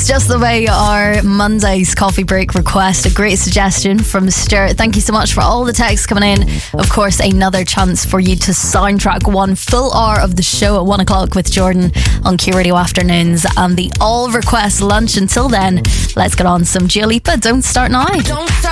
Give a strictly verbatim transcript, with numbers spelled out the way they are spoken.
just the way our Monday's coffee break request. A great suggestion from Stuart. Thank you so much for all the texts coming in. Of course, another chance for you to soundtrack one full hour of the show at one o'clock with Jordan on Q Radio Afternoons and the all request lunch. Until then, let's get on some Dua Lipa. Don't Start Now. Don't start